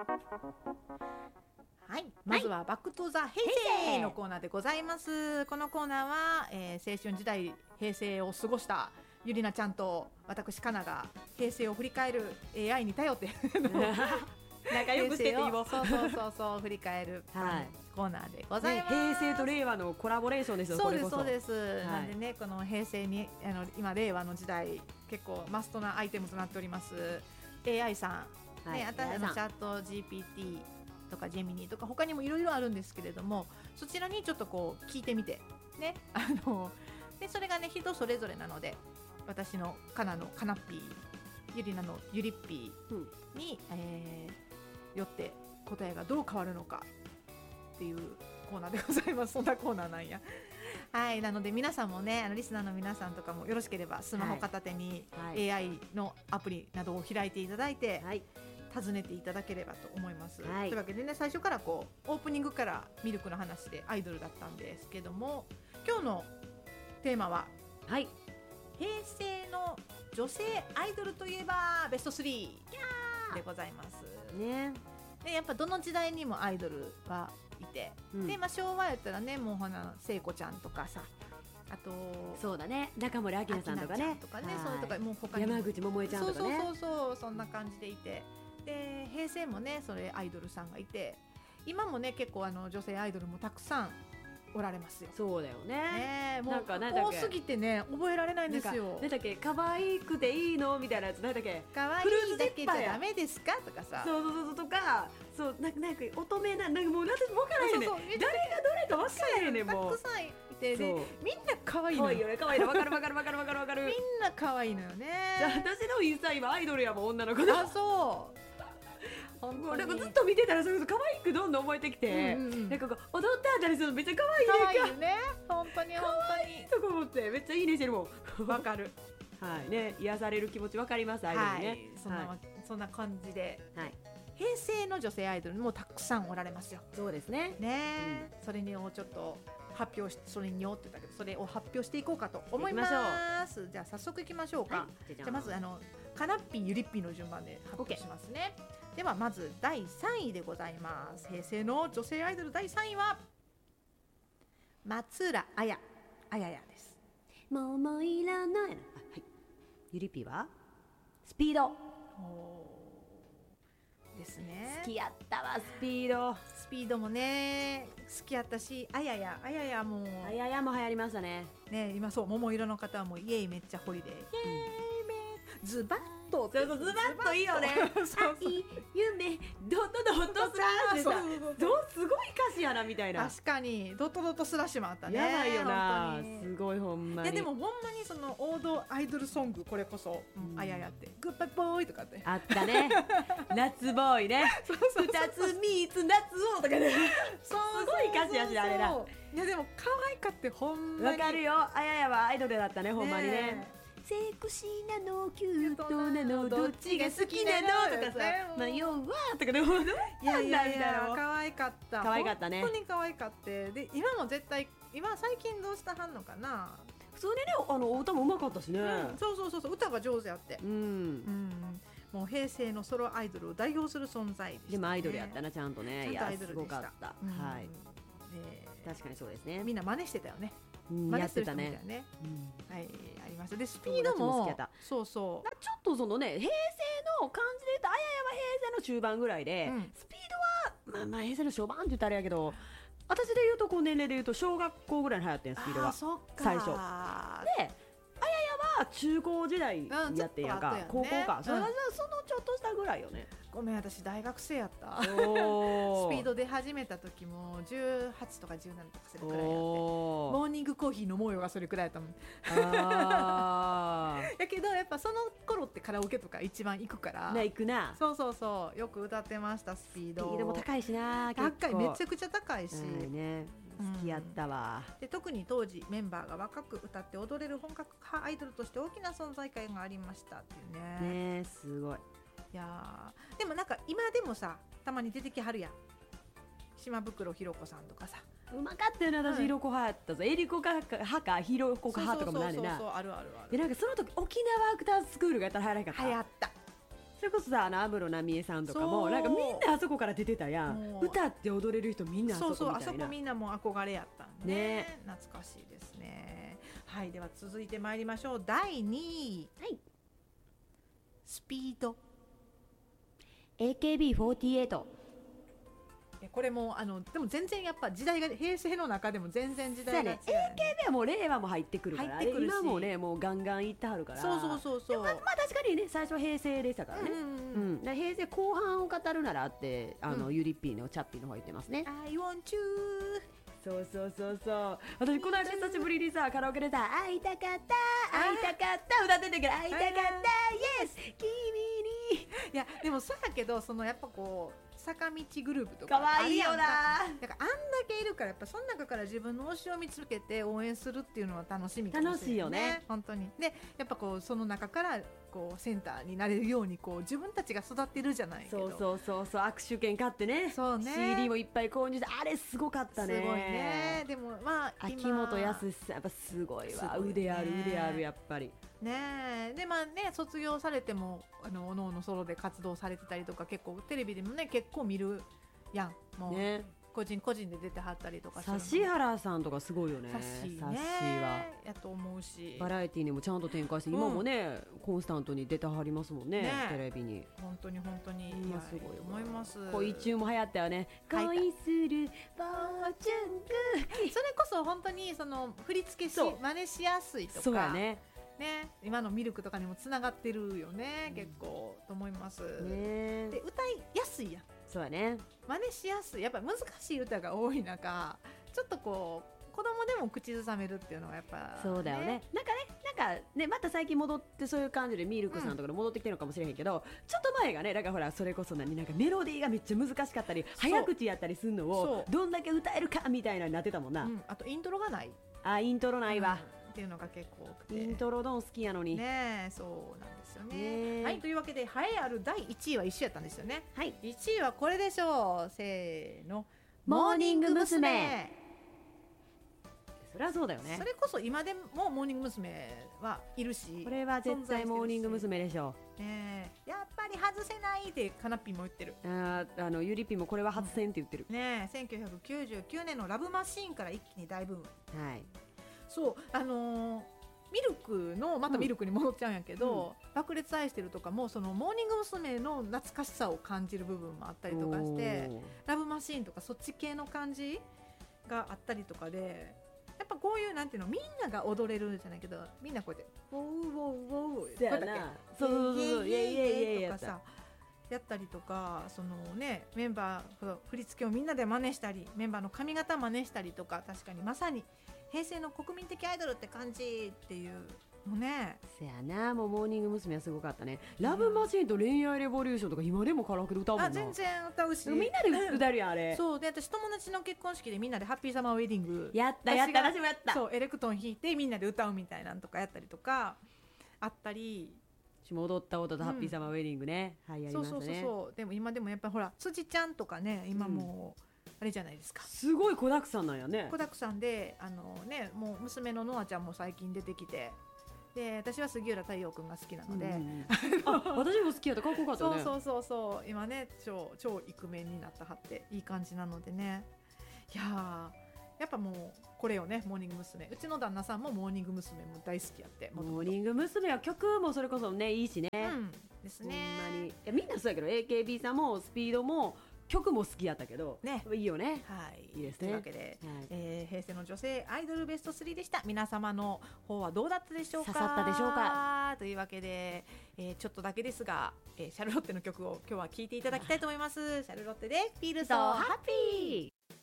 はい、まずはバックトゥザ平成のコーナーでございます。このコーナーは、青春時代平成を過ごしたゆりなちゃんと私かなが平成を振り返る AI に頼って仲良くしてていいもそう振り返る、 はい、 コーナーでございます、 平成と令和のコラボレーションですよ。 そうですそうでです、はい、なんでねこの平成に今令和の時代結構マストなアイテムとなっております AI さん、はい、チャット GPT とかジェミニとか他にもいろいろあるんですけれども、そちらにちょっとこう聞いてみてねでそれがね人それぞれなので、私のカナのカナッピー、ゆりなのゆりっぴーに、よって答えがどう変わるのかっていうコーナーでございます。そんなコーナーなんやはい、なので皆さんもねリスナーの皆さんとかもよろしければスマホ片手に AI のアプリなどを開いていただいて、はい、尋ねていただければと思います、はい、というわけでね最初からこうオープニングからミルクの話でアイドルだったんですけども、今日のテーマは、はい、平成の女性アイドルといえばベスト3でございますね。でやっぱどの時代にもアイドルはいて、で昭和やったらねもうほな聖子ちゃんとかさ、あとそうだね中森明菜さんとかねそういうとかもう他にも山口百恵ちゃんとかね、 そうそんな感じでいて、で平成もねそれアイドルさんがいて、今もね結構女性アイドルもたくさんおられますよ。 そうだよね。 もう多すぎてね覚えられないんですよ。 なんだっけ可愛くていいのみたいなやつ、なんだっけ可愛いだけじゃダメですかとかさ、 そうとか、そうなんか乙女なんかもう私も分からへんねん、誰がどれか分からへんねん、もうたくさんいて、でみんな可愛いのよね。 可愛いの分かるみんな可愛いのよね。 じゃあ私のインスタ今アイドルやもん、女の子の。あ、そうなんかずっと見てたらそれこそ可愛くどんどん覚えてきて、なんかこう踊ってあったりするのめっちゃ可愛いねんか。 よね、本当に可愛いとか思ってめっちゃいいねしてるもん。 わかる。 はいね、癒される気持ちわかります、アイドルね。 そんな感じで、平成の女性アイドルもたくさんおられますよ。 そうですね。 それをちょっと発表し、それによって言ったけどそれを発表していこうかと思います。じゃあ早速いきましょうか。じゃあまずカナッピーゆりっぴーの順番で発表しますね。ではまず第3位でございます。平成の女性アイドル第3位は松浦綾です。 もういらない。はい。ゆりっぴーはスピードですね。 好きやったわ、スピードもね好きやったし、あややも流行りましたね。 今そう桃色の方はもうイエイめっちゃホリデー、イエイめズバッとズバッといいよね。夢ドットスラッシュさ、すごい歌詞やなみたいな。 確かにドットスラッシュもあったね。 やばいよな、すごいほんまに。 いやでもほんまにその王道アイドルソング、これこそあややってグッバイボーイとかってあったね。夏ボーイね、2つ3つ夏をとかね、すごい歌詞やしあれな。 いやでも可愛かってほんまにわかるよ。あややはアイドルだったね、ほんまにね。セクシーなのキュートなのどっちが好きなのとかさ、迷うわとかでもいや可愛かった。 可愛かったね。 本当に可愛かった。で今も絶対最近どうしたはんのかな。 普通にねお歌もうまかったしね。 そう歌が上手やって。もう平成のソロアイドルを代表する存在でしたね。 でもアイドルやったな、ちゃんとね。いやすごかった。はい。確かにそうですね。 みんな真似してたよね。 やってたね。 はい、ありました。でスピードもそうちょっとそのね平成の感じで言うとあややは平成の中盤ぐらいで、スピードはまあ平成の初盤って言ったらあれやけど、私で言うとこう年齢で言うと小学校ぐらいに流行ってん、スピードは最初で、あややは中高時代やってんやんか、高校か、それはそのちょっとしたぐらいよね。 ごめん、私大学生やったスピード出始めた時も18とか17とかそれくらいやって、モーニングコーヒー飲もうよがそれくらいやったもん。やけどやっぱその頃ってカラオケとか一番行くから行くな。 そうよく歌ってました。スピードも高いしな、 高い、めちゃくちゃ高いし、 好きやったわ。 で特に当時メンバーが若く歌って踊れる本格派アイドルとして大きな存在感がありましたっていうね。 すごい。 いやでもなんか今でもさたまに出てきはるやん、島袋ひろ子さんとかさ。 うまかったよね、私ひろ子派やったぞ。エリコ派かひろ子派とかもなんでな。 あるでなんかその時沖縄アクタースクールがやったら流行らへんかった。 流行った。 それこそさ安室奈美恵さんとかもなんかみんなあそこから出てたやん。歌って踊れる人みんなあそこみたいな。 そうそう、あそこみんなも憧れやったんでね。懐かしいですね。はい、では続いてまいりましょう。第2位、 はい、 スピード AKB48。 これもでも全然やっぱ時代が平成の中でも全然時代が違う、ね、 AKB はもう令和も入ってくるから今もねもうガンガンいってはるから。 そうそうそうそう。 まあ確かにね最初は平成でしたからね。平成後半を語るならってゆりっぴーのチャッピーの方言ってますね。 I want you。 そうそうそうそう。私この間久しぶりにさカラオケでさ会いたかった会いたかった歌ってたから会いたかった Yes 君に。 いやでもそうだけどやっぱこう坂道グループとかかわいいよな。 だからあんだけいるからやっぱその中から自分の推しを見つけて応援するっていうのは楽しみかもしれない、ね、 楽しいよね本当に。でやっぱこうその中からこうセンターになれるようにこう自分たちが育ってるじゃないけど。 そうそうそうそう握手券買ってね。 そうね CD もいっぱい購入してあれすごかったね。 すごいね。でもまあ秋元康さんやっぱすごいわ。腕ある腕あるやっぱりね。でまあね卒業されてもおのおのソロで活動されてたりとか結構テレビでもね結構見るやんもう、ね、個人で出てはったりとかする。 指原さんとかすごいよね。 指はやと思うしバラエティーにもちゃんと展開して、今もねコンスタントに出てはりますもんねテレビに。 本当にいやすごい思います。 恋中も流行ったよね。恋するフォーチュンク。 それこそ本当に振り付け真似しやすいとか。 そうやね。 今のミルクとかにもつながってるよね、結構と思います、 ね。 で歌いやすいやん。 そうやね。 真似しやすい。やっぱ難しい歌が多い中ちょっとこう子供でも口ずさめるっていうのはやっぱ、ね、 そうだよね。なんかねまた最近戻ってそういう感じでミルクさんとかで戻ってきてるのかもしれへんけど、ちょっと前がねだからほらそれこそなんかメロディーがめっちゃ難しかったり早口やったりするのをどんだけ歌えるかみたいなになってたもんな、 あとイントロがない。 イントロないわ、 っていうのが結構多くて。 イントロドン好きやのにね。そうなんですよね。はい、というわけで栄えある第1位は一緒やったんですよね。 はい、 1位はこれでしょう。せーの、 モーニング娘。そりゃそうだよね。 それこそ今でもモーニング娘。はいるし、 これは絶対モーニング娘。でしょう、 やっぱり外せないってカナッピーも言ってる。 ゆりぴもこれは外せんって言ってる、 1999年のラブマシーンから一気に大ブーム。 はい、 そうミルクのまたミルクに戻っちゃうんやけど、爆裂愛してるとかもそのモーニング娘。の懐かしさを感じる部分もあったりとかして、ラブマシーンとかそっち系の感じがあったりとかで、やっぱこういうなんていうのみんなが踊れるじゃないけどみんなこうやってウォーウォーウォーそうやな、そうイエイイエイとかさやったりとか、メンバー振り付けをみんなで真似したりメンバーの髪型真似したりとか、確かにまさに平成の国民的アイドルって感じっていうのね。 せやな、もうモーニング娘。はすごかったね。ラブマシーンと恋愛レボリューションとか今でもカラオケで歌うもんな。 全然歌うし、 みんなで歌えるやんあれ。 そうで、私友達の結婚式でみんなでハッピーサマーウェディングやった私もやった。 そうエレクトーン弾いてみんなで歌うみたいなのとかやったりとかあったり、 私も踊った音とハッピーサマーウェディングね、はいやりましたね。 そうでも今でもやっぱほら辻ちゃんとかね今もあれじゃないですか、 すごい子だくさんなんやね。 子だくさんでもう娘のノアちゃんも最近出てきて、で私は杉浦太陽くんが好きなので、 私も好きやった、かっこよかったね。 そう今ね超イクメンになったはっていい感じなのでね。いややっぱもうこれよね、モーニング娘。うちの旦那さんもモーニング娘。も大好きやって。 モーニング娘。は曲もそれこそねいいしね、 ですね。 ほんまにいやみんなそうやけど AKB さんもスピードも曲も好きやったけど、いいよね。 はい、 いいですね。 というわけで、平成の女性アイドルベスト3でした。皆様の方はどうだったでしょうか。 刺さったでしょうか。 というわけで、ちょっとだけですが、シャルロッテの曲を今日は聴いていただきたいと思います。シャルロッテで Feel So Happy。